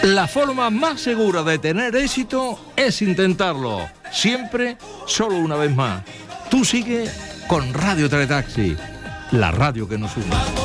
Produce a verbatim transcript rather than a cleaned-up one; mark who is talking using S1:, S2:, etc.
S1: La forma más segura de tener éxito es intentarlo. Siempre, solo una vez más. Tú sigue con Radio Teletaxi, la radio que nos une.